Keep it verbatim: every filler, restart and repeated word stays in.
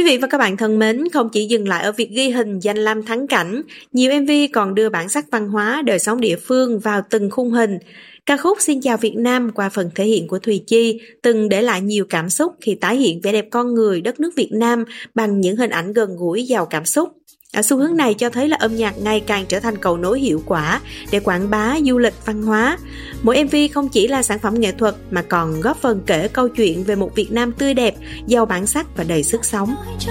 vị và các bạn thân mến, không chỉ dừng lại ở việc ghi hình danh lam thắng cảnh, nhiều em vê còn đưa bản sắc văn hóa, đời sống địa phương vào từng khung hình. Ca khúc Xin chào Việt Nam qua phần thể hiện của Thùy Chi từng để lại nhiều cảm xúc khi tái hiện vẻ đẹp con người đất nước Việt Nam bằng những hình ảnh gần gũi giàu cảm xúc. Ở xu hướng này cho thấy là âm nhạc ngày càng trở thành cầu nối hiệu quả để quảng bá du lịch văn hóa. Mỗi em vê không chỉ là sản phẩm nghệ thuật mà còn góp phần kể câu chuyện về một Việt Nam tươi đẹp, giàu bản sắc và đầy sức sống.